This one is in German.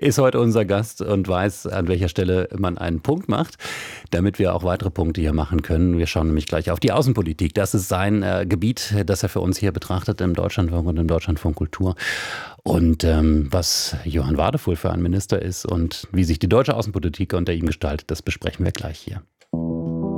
ist heute unser Gast und weiß, an welcher Stelle man einen Punkt macht, damit wir auch weitere Punkte hier machen können. Wir schauen nämlich gleich auf die Außenpolitik. Das ist sein Gebiet, das er für uns hier betrachtet im Deutschlandfunk und im Deutschlandfunk Kultur. Und was Johann Wadefuhl für ein Minister ist und wie sich die deutsche Außenpolitik unter ihm gestaltet, das besprechen wir gleich hier.